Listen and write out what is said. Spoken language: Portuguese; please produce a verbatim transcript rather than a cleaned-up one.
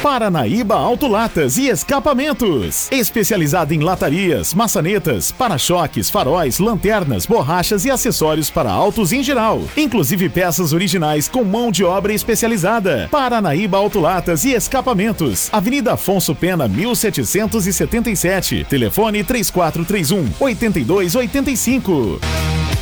Paranaíba Autolatas e Escapamentos. Especializada em latarias, maçanetas, para-choques, faróis, lanternas, borrachas e acessórios para autos em geral. Inclusive peças originais com mão de obra especializada. Paranaíba Autolatas e Escapamentos. Avenida Afonso Pena, mil setecentos e setenta e sete. Telefone três quatro três um, oito dois oito cinco.